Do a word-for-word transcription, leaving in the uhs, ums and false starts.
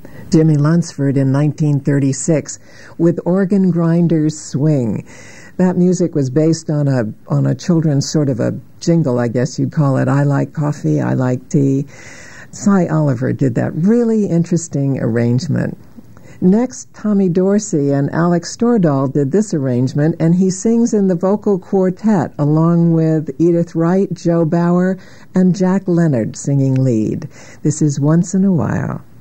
Jimmy Lunsford in nineteen thirty-six with Organ Grinders Swing. That music was based on a on a children's sort of a jingle, I guess you'd call it. I like coffee, I like tea. Cy Oliver did that really interesting arrangement. Next, Tommy Dorsey and Alex Stordahl did this arrangement, and he sings in the vocal quartet along with Edith Wright, Joe Bauer, and Jack Leonard singing lead. This is Once in a While.